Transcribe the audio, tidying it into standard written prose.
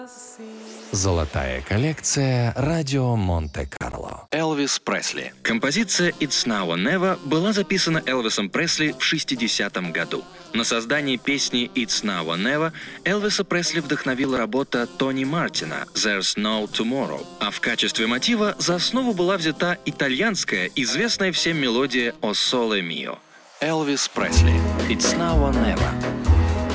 Золотая коллекция «Радио Монте-Карло». Элвис Пресли. Композиция «It's Now or Never» была записана Элвисом Пресли в 60-м году. На создание песни «It's Now or Never» Элвиса Пресли вдохновила работа Тони Мартина «There's No Tomorrow», а в качестве мотива за основу была взята итальянская, известная всем мелодия «O Sole Mio». Элвис Пресли. «It's Now or Never».